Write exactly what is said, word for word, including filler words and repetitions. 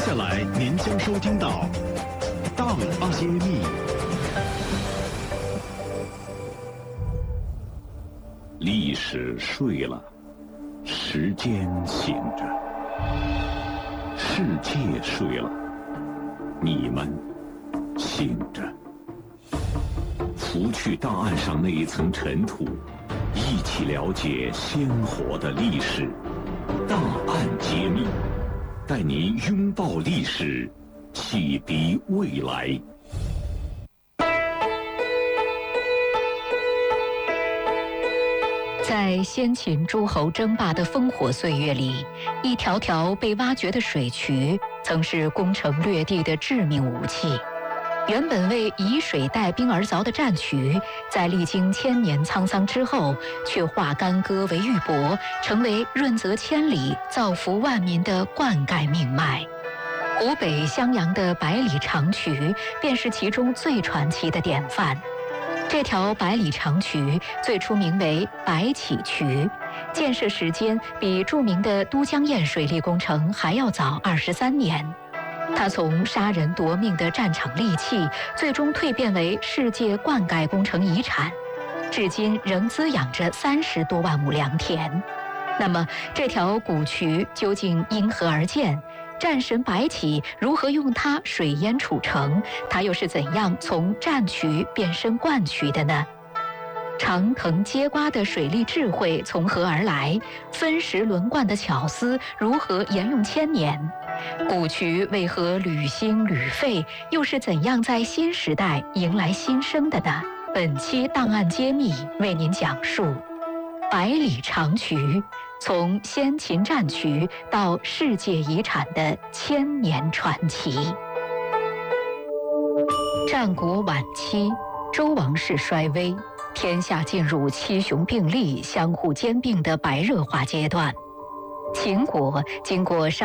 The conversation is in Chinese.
下来您将收听到《档案揭秘》。历史睡了，时间醒着，世界睡了，你们醒着。拂去档案上那一层尘土，一起了解鲜活的历史。档案揭秘，带您拥抱历史，启迪未来。 在先秦诸侯争霸的烽火岁月里，一条条被挖掘的水渠曾是攻城略地的致命武器。原本为以水带兵而凿的战渠，在历经千年沧桑之后，却化干戈为玉帛，成为润泽千里、造福万民的灌溉命脉。湖北襄阳的百里长渠便是其中最传奇的典范。这条百里长渠最初名为白起渠，建设时间比著名的都江堰水利工程还要早二十三年。它从杀人夺命的战场利器，最终蜕变为世界灌溉工程遗产，至今仍滋养着三十多万亩良田。那么，这条古渠究竟因何而建？战神白起如何用它水淹楚城？他又是怎样从战渠变身灌渠的呢？长藤接瓜的水利智慧从何而来？分时轮灌的巧思如何沿用千年？古渠为何屡兴屡废？又是怎样在新时代迎来新生的呢？本期档案揭秘为您讲述百里长渠，从先秦战渠到世界遗产的千年传奇。战国晚期，周王室衰微，天下进入七雄并立、相互兼并的白热化阶段。秦国经过上